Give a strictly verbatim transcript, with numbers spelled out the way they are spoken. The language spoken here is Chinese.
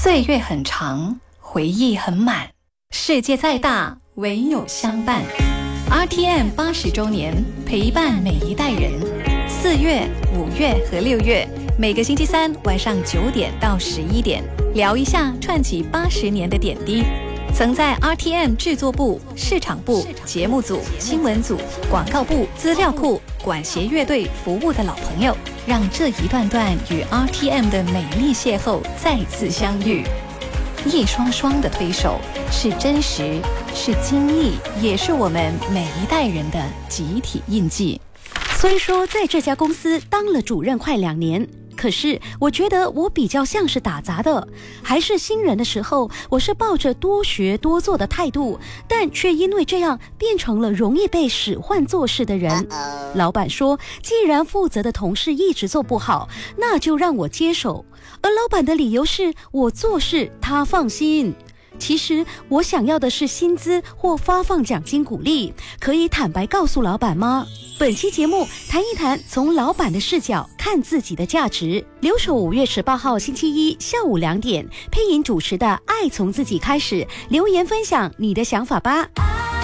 岁月很长，回忆很满，世界再大，唯有相伴。R T M 八十周年，陪伴每一代人。四月、五月和六月，每个星期三晚上九点到十一点，聊一下串起八十年的点滴。曾在 R T M 制作部、市场部、节目组、新闻组、广告部、资料库、管弦乐队服务的老朋友，让这一段段与 R T M 的美丽邂逅再次相遇。一双双的推手，是真实，是经历，也是我们每一代人的集体印记。 虽说在这家公司当了主任快两年，可是我觉得我比较像是打杂的，还是新人的时候，我是抱着多学多做的态度，但却因为这样变成了容易被使唤做事的人。老板说，既然负责的同事一直做不好，那就让我接手。而老板的理由是我做事他放心。其实我想要的是薪资或发放奖金鼓励，可以坦白告诉老板吗？本期节目谈一谈从老板的视角看自己的价值。留守五月十八号星期一下午两点，配音主持的《爱从自己开始》，留言分享你的想法吧。